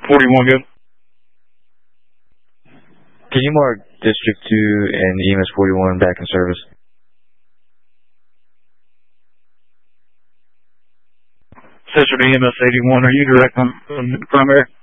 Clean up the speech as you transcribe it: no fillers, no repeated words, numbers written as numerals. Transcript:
41 good. Can you mark District 2 and EMS 41 back in service? Sister to EMS 81, are you direct on primary?